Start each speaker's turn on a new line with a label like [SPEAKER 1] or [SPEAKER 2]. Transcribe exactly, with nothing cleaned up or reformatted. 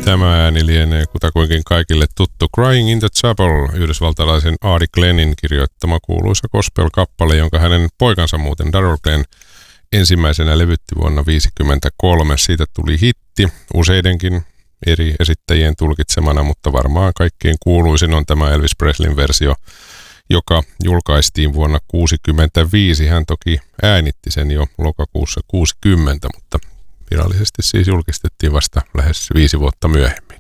[SPEAKER 1] Tämä ääni lienee kutakuinkin kaikille tuttu. Crying in the Chapel, yhdysvaltalaisen Adi Glennin kirjoittama kuuluisa gospel-kappale, jonka hänen poikansa muuten Darrell Glenn ensimmäisenä levytti vuonna tuhatyhdeksänsataaviisikymmentäkolme. Siitä tuli hitti useidenkin eri esittäjien tulkitsemana, mutta varmaan kaikkein kuuluisin on tämä Elvis Presleyn versio, joka julkaistiin vuonna tuhatyhdeksänsataakuusikymmentäviisi. Hän toki äänitti sen jo lokakuussa kuusikymmentä, mutta virallisesti siis julkistettiin vasta lähes viisi vuotta myöhemmin.